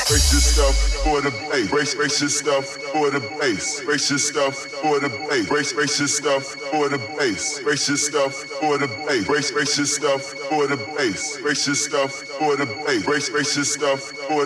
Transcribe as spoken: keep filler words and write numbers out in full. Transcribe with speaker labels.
Speaker 1: brace yourself for the bass. Brace, brace yourself for the bass. Brace yourself for the bass. Brace, brace yourself for the bass. Brace yourself for the bass. Brace, brace yourself for the bass. Brace yourself for the bass. Brace, brace yourself for